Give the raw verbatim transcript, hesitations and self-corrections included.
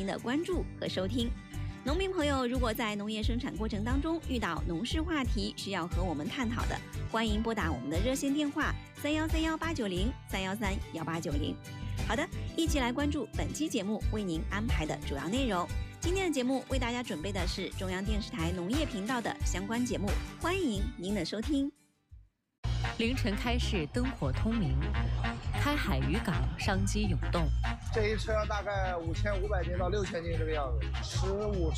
的关注和收听。农民朋友如果在农业生产过程当中遇到农事话题需要和我们探讨的，欢迎拨打我们的热线电话三幺三幺八九零三幺三幺八九零。好的，一起来关注本期节目为您安排的主要内容。今天的节目为大家准备的是中央电视台农业频道的相关节目，欢迎您的收听。 凌晨开市，灯火通明，开海渔港，商机涌动。 这一车大概五千五百斤到六千斤这个样子，十五